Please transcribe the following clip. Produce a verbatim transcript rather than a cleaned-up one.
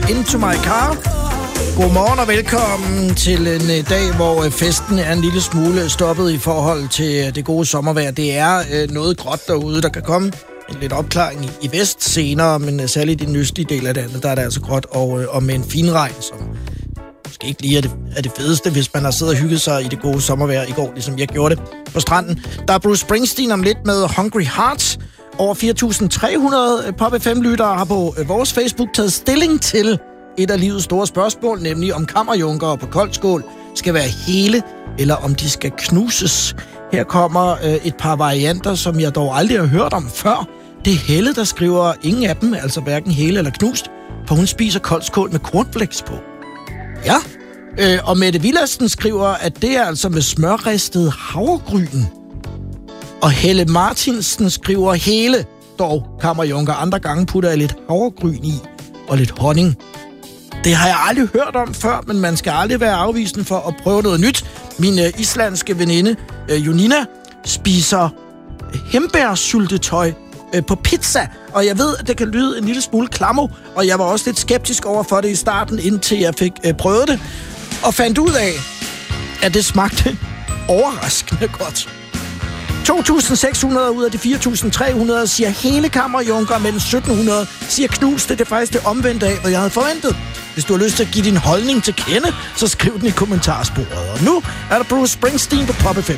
Into My Car. Godmorgen og velkommen til en dag, hvor festen er en lille smule stoppet i forhold til det gode sommervejr. Det er noget gråt derude, der kan komme en lidt opklaring i, i vest senere, men særligt i den østlige del af landet, der er det altså gråt, og, og med en finregn, som måske ikke lige er det, er det fedeste, hvis man har siddet og hygget sig i det gode sommervejr i går, ligesom jeg gjorde det på stranden. Der er Bruce Springsteen om lidt med Hungry Hearts. Over fire tusind tre hundrede Pop F M-lyttere har på vores Facebook taget stilling til et af livets store spørgsmål, nemlig om kammerjunker på Koldskål skal være hele, eller om de skal knuses. Her kommer øh, et par varianter, som jeg dog aldrig har hørt om før. Det er Helle, der skriver ingen af dem, altså hverken hele eller knust, for hun spiser koldskål med cornflakes på. Ja, øh, og Mette Villadsen skriver, at det er altså med smørristet havregryn. Og Helle Martinsen skriver hele, dog kammerjunker. Andre gange putter jeg lidt havregryn i og lidt honning. Det har jeg aldrig hørt om før, men man skal aldrig være afvisen for at prøve noget nyt. Min øh, islandske veninde, øh, Jonina, spiser hembærsyltetøj øh, på pizza. Og jeg ved, at det kan lyde en lille smule klammer, og jeg var også lidt skeptisk over for det i starten, indtil jeg fik øh, prøvet det. Og fandt ud af, at det smagte overraskende godt. to tusind seks hundrede ud af de fire tusind tre hundrede siger hele kammerjunker, men sytten hundrede siger knuste. Det er faktisk det omvendte af, hvad jeg havde forventet. Hvis du har lyst til at give din holdning til kende, så skriv den i kommentarsporet. Og nu er der Bruce Springsteen på Pop F M.